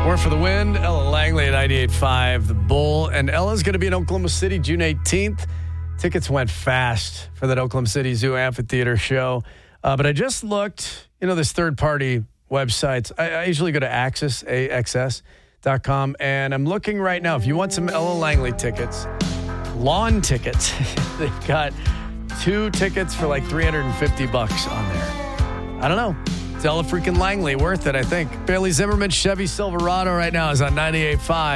More for the Wind, Ella Langley at 98.5, The Bull. And Ella's going to be in Oklahoma City June 18th. Tickets went fast for that Oklahoma City Zoo Amphitheater show. But I just looked, there's third-party websites. I usually go to AXS.com, and I'm looking right now. If you want some Ella Langley tickets, lawn tickets, they've got 2 tickets for like $350 on there. I don't know. It's Ella freaking Langley. Worth it, I think. Bailey Zimmerman, Chevy Silverado right now is on 98.5.